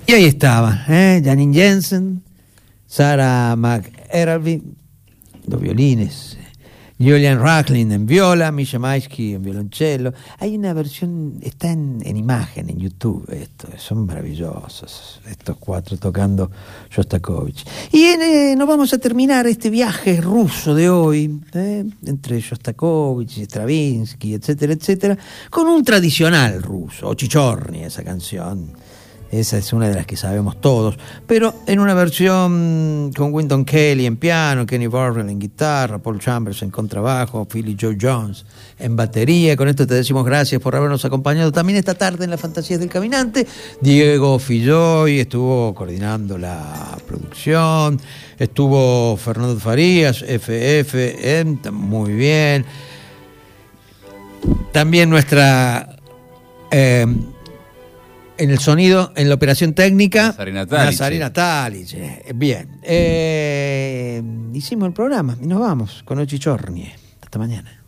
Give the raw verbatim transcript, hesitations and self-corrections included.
Y ahí estaba, ¿eh? Janine Jensen, Sarah McElravy, los violines, Julian Rachlin en viola, Misha Maisky en violonchelo. Hay una versión, está en, en imagen en YouTube, esto, son maravillosos estos cuatro tocando Shostakovich. Y eh, nos vamos a terminar este viaje ruso de hoy, ¿eh? entre Shostakovich, Stravinsky, etcétera, etcétera, con un tradicional ruso, o Chichorni, esa canción. Esa es una de las que sabemos todos, pero en una versión con Wynton Kelly en piano, Kenny Burrell en guitarra, Paul Chambers en contrabajo, Philly Joe Jones en batería. Con esto te decimos gracias por habernos acompañado también esta tarde en Las Fantasías del Caminante. Diego Filloy estuvo coordinando la producción, estuvo Fernando Farías, F F, eh, muy bien. También nuestra... Eh, en el sonido, en la operación técnica, Nazarena Talich. Nazarena Talich. Bien. Eh, hicimos el programa y nos vamos con Ochichornie. Hasta mañana.